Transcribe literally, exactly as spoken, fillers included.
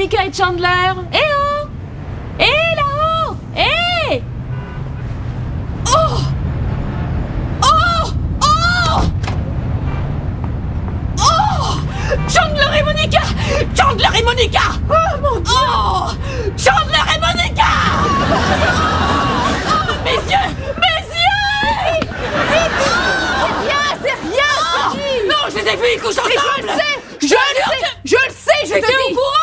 Monica et Chandler. Eh oh! Eh là-haut! Eh! Oh! Oh! Oh! Oh! Chandler et Monica! Chandler et Monica! Oh mon Dieu! Oh! Chandler et Monica! Oh, mes yeux! Mes yeux! C'est rien, c'est rien, Oh! je te dis. Non, je les ai vus, ils couchent ensemble! Je le sais, je le sais, je le sais, je te J'étais au dis. courant!